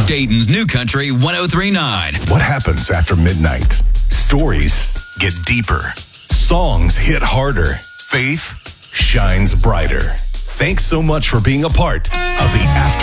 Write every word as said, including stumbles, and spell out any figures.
Dayton's New Country one oh three point nine. What happens after midnight? Stories get deeper. Songs hit harder. Faith shines brighter. Thanks so much for being a part of the After